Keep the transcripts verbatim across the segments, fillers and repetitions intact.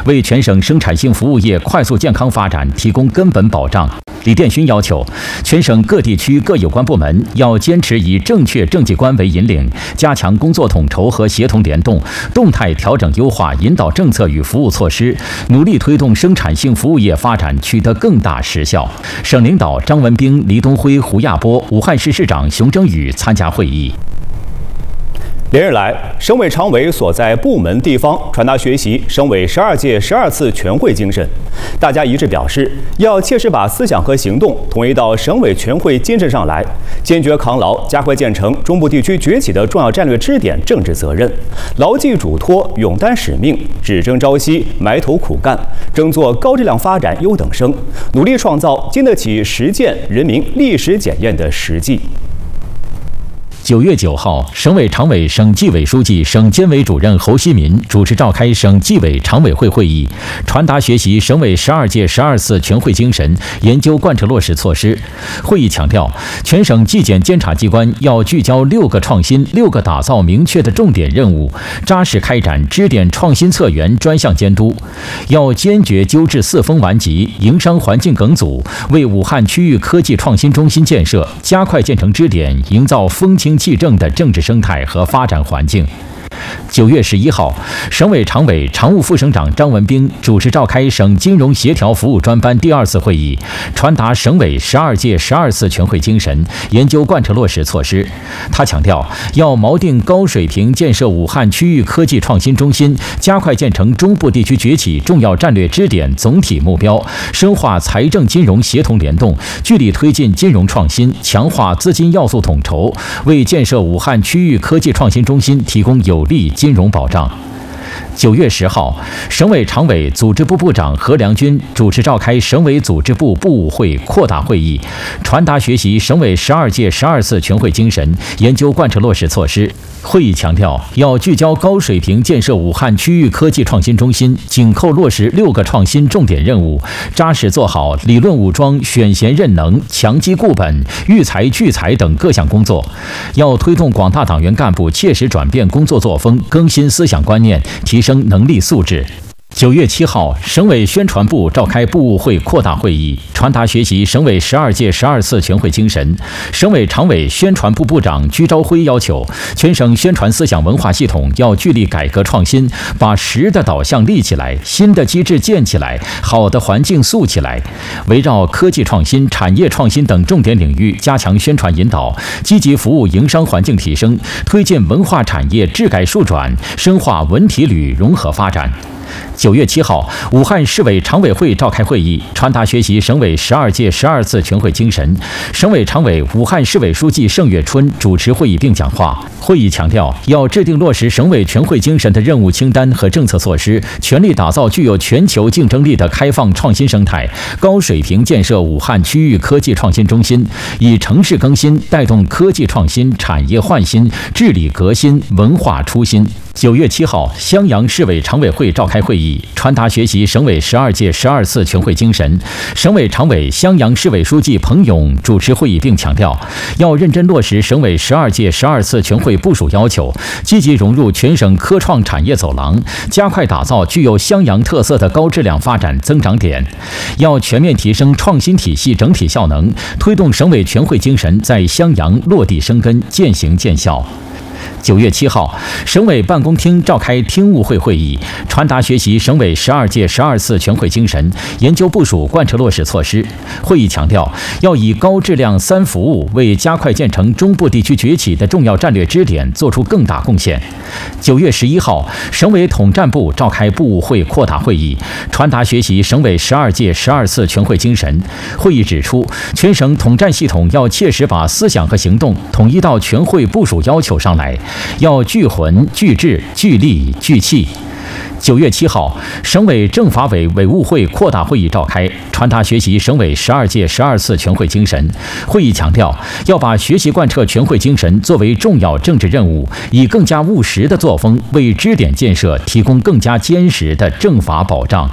为全省生产性服务业快速健康发展提供根本保障。李殿勋要求，全省各地区各有关部门要坚持以正确政绩观为引领，加强工作统筹和协同联动，动态调整优化引导政策与服务措施，努力推动生产性服务业发展取得更大实效。省领导张文彬、黎东辉、胡亚波、武汉市市长熊征宇参加会议。 连日来，省委常委所在部门地方传达学习省委十二届十二次全会精神，大家一致表示，要切实把思想和行动统一到省委全会精神上来，坚决扛牢加快建成中部地区崛起的重要战略支点政治责任，牢记嘱托，勇担使命，只争朝夕，埋头苦干，争做高质量发展优等生，努力创造经得起实践人民历史检验的实际。 九月九号，省委常委、省纪委书记、省监委主任侯锡民主持召开省纪委常委会会议，传达学习省委十二届十二次全会精神，研究贯彻落实措施。会议强调，全省纪检监察机关要聚焦六个创新、六个打造明确的重点任务，扎实开展支点创新策源专项监督，要坚决纠治四风顽疾、营商环境梗阻，为武汉区域科技创新中心建设加快建成支点，营造风清气正的政治生态和发展环境。九月十一号，省委常委、常务副省长张文彬主持召开省金融协调服务专班第二次会议，传达省委十二届十二次全会精神，研究贯彻落实措施。他强调，要锚定高水平建设武汉区域科技创新中心，加快建成中部地区崛起重要战略支点总体目标，深化财政金融协同联动，聚力推进金融创新，强化资金要素统筹，为建设武汉区域科技创新中心提供有力金融保障。九月十号，省委常委、组织部部长何良军主持召开省委组织部部务会扩大会议，传达学习省委十二届十二次全会精神，研究贯彻落实措施。会议强调，要聚焦高水平建设武汉区域科技创新中心，紧扣落实六个创新重点任务，扎实做好理论武装、选贤任能、强基固本、育才聚才等各项工作。要推动广大党员干部切实转变工作作风，更新思想观念，提升能力素质。九月七号，省委宣传部召开部务会扩大会议，传达学习省委十二届十二次全会精神。省委常委、宣传部部长居昭辉要求，全省宣传思想文化系统要聚力改革创新，把实的导向立起来，新的机制建起来，好的环境塑起来。围绕科技创新、产业创新等重点领域加强宣传引导，积极服务营商环境提升，推进文化产业治改数转，深化文体旅融合发展。九月七号，武汉市委常委会召开会议，传达学习省委十二届十二次全会精神。省委常委、武汉市委书记盛月春主持会议并讲话。会议强调，要制定落实省委全会精神的任务清单和政策措施，全力打造具有全球竞争力的开放创新生态，高水平建设武汉区域科技创新中心，以城市更新带动科技创新、产业焕新、治理革新、文化初心。九月七号，襄阳市委常委会召开会议，传达学习省委十二届十二次全会精神。省委常委、襄阳市委书记彭勇主持会议并强调，要认真落实省委十二届十二次全会部署要求，积极融入全省科创产业走廊，加快打造具有襄阳特色的高质量发展增长点。要全面提升创新体系整体效能，推动省委全会精神在襄阳落地生根、见行见效。九月七号，省委办公厅召开厅务会会议，传达学习省委十二届十二次全会精神，研究部署贯彻落实措施。会议强调，要以高质量三服务为加快建成中部地区崛起的重要战略支点做出更大贡献。九月十一号，省委统战部召开部务会扩大会议，传达学习省委十二届十二次全会精神。会议指出，全省统战系统要切实把思想和行动统一到全会部署要求上来，要聚魂、聚智、聚力、聚气。九月七号，省委政法委委务会扩大会议召开，传达学习省委十二届十二次全会精神。会议强调，要把学习贯彻全会精神作为重要政治任务，以更加务实的作风为支点建设提供更加坚实的政法保障。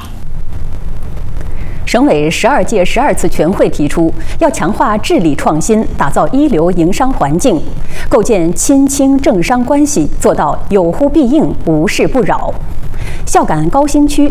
省委十二届十二次全会提出，要强化治理创新，打造一流营商环境，构建亲清政商关系，做到有呼必应、无事不扰。孝感高新区